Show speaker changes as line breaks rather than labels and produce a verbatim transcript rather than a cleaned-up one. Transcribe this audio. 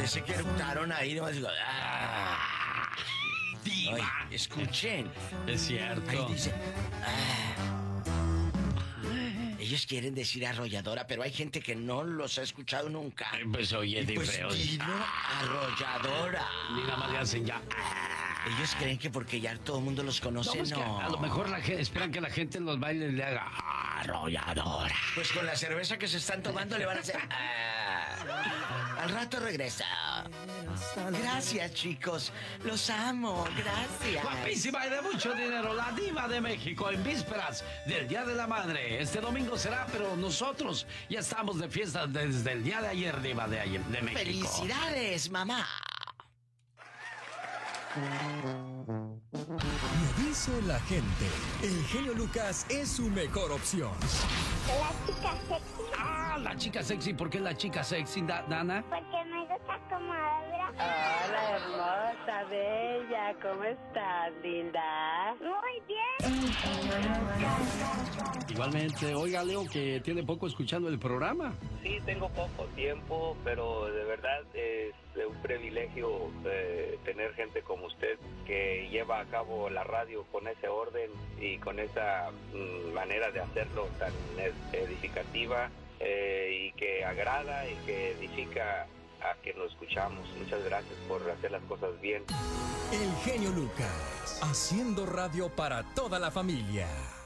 parece que eructaron ahí. No, digo, ¡ah!
Diva.
Ay, escuchen.
Es cierto.
Ahí dice, ¡ah! Ellos quieren decir arrolladora, pero hay gente que no los ha escuchado nunca.
Ay, pues oye,
y
de
pues
feo.
dilo arrolladora.
Ni nada más le hacen ya.
Ellos creen que porque ya todo el mundo los conoce,
No,
no.
es que a lo mejor la gente, esperan que la gente en los bailes le haga arrolladora.
Pues con la cerveza que se están tomando le van a hacer... Ah. Al rato regresa. Gracias, chicos. Los amo. Gracias.
Guapísima y de mucho dinero, la diva de México en vísperas del Día de la Madre. Este domingo será, pero nosotros ya estamos de fiesta desde el día de ayer, diva de, ayer, de México.
¡Felicidades, mamá!
Lo dice la gente. El genio Lucas es su mejor opción.
La chica sexy.
Ah, la chica sexy. ¿Por qué la chica sexy, da Dana?
Porque me gusta como habla.
Hola, hermosa, bella. ¿Cómo estás, linda?
Muy bien.
Igualmente, oiga, Leo, que tiene poco escuchando el programa.
Sí, tengo poco tiempo, pero de verdad es un privilegio eh, tener gente como usted que lleva a cabo la radio con ese orden y con esa mm, manera de hacerlo tan edificativa eh, y que agrada y que edifica a quien lo escuchamos. Muchas gracias por hacer las cosas bien.
El genio Lucas, haciendo radio para toda la familia.